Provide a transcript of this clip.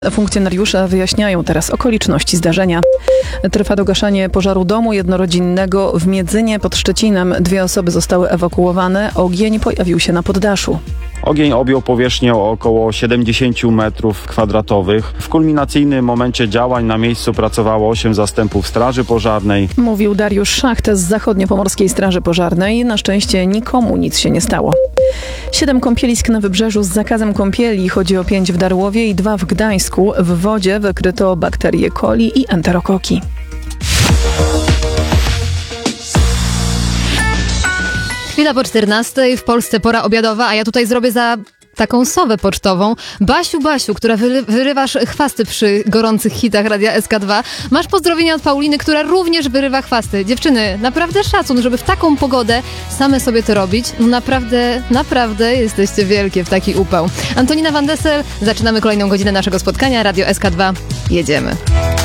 Funkcjonariusze wyjaśniają teraz okoliczności zdarzenia. Trwa dogaszanie pożaru domu jednorodzinnego w Miedzynie pod Szczecinem. 2 osoby zostały ewakuowane. Ogień pojawił się na poddaszu. Ogień objął powierzchnię o około 70 m2. W kulminacyjnym momencie działań na miejscu pracowało 8 zastępów Straży Pożarnej. Mówił Dariusz Szacht z Zachodniopomorskiej Straży Pożarnej. Na szczęście nikomu nic się nie stało. 7 kąpielisk na wybrzeżu z zakazem kąpieli. Chodzi o 5 w Darłowie i 2 w Gdańsku. W wodzie wykryto bakterie coli i enterokoki. Chwila po 14:00, w Polsce pora obiadowa, a ja tutaj zrobię za taką sowę pocztową. Basiu, która wyrywasz chwasty przy gorących hitach Radia SK2. Masz pozdrowienia od Pauliny, która również wyrywa chwasty. Dziewczyny, naprawdę szacun, żeby w taką pogodę same sobie to robić. No naprawdę jesteście wielkie w taki upał. Antonina Van Dessel, zaczynamy kolejną godzinę naszego spotkania. Radio SK2, jedziemy.